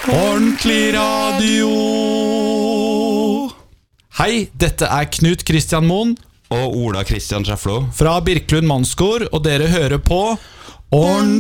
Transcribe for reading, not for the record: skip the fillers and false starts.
Ordentlig radio. Hei, dette Knut Kristian Moen og Ola Kristian Schäfflo fra Birkelund Mannskor, og dere hører på Ordentlig